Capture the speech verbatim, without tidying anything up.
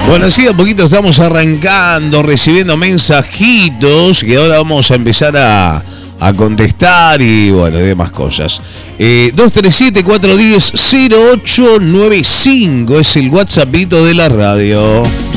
Bueno, así de a poquito estamos arrancando, recibiendo mensajitos que ahora vamos a empezar a, a contestar y bueno, demás cosas. Eh, dos tres siete, cuatro uno cero, cero ocho nueve cinco es el WhatsAppito de la radio.